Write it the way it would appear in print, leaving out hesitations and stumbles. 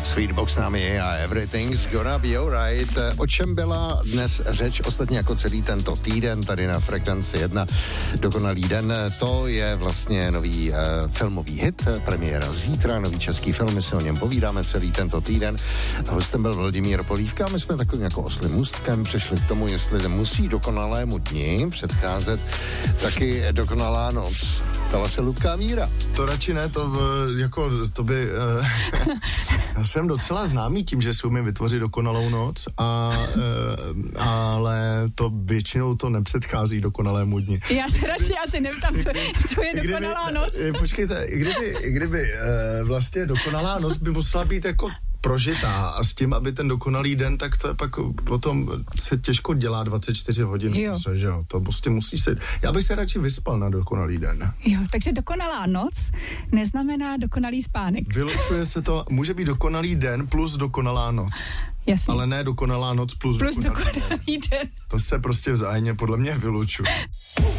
Sweetbox námi a Everything's Gonna Be Alright. O čem byla dnes řeč, ostatně jako celý tento týden tady na Frekvenci 1, Dokonalý den, to je vlastně nový filmový hit, premiéra zítra, nový český film, my si o něm povídáme celý tento týden. Hostem byl Vladimír Polívka, my jsme takovým jako oslím můstkem přešli k tomu, jestli musí dokonalému dni předcházet taky dokonalá noc. Ptala se Ludka Míra. To radši ne, to by... Já jsem docela známý tím, že si umím vytvořit dokonalou noc, ale to většinou to nepředchází dokonalému dni. Já se radši asi neptám, co je dokonalá noc. Počkejte, i kdyby vlastně dokonalá noc by musela být jako prožitá a s tím, aby ten dokonalý den, tak to je pak potom se těžko dělá 24 hodin. Že jo? To prostě musí se... Já bych se radši vyspal na dokonalý den. Jo, takže dokonalá noc neznamená dokonalý spánek. Vylučuje se to, může být dokonalý den plus dokonalá noc. Jasně. Ale ne dokonalá noc plus dokonalý den. Den. To se prostě vzájemně podle mě vylučuje.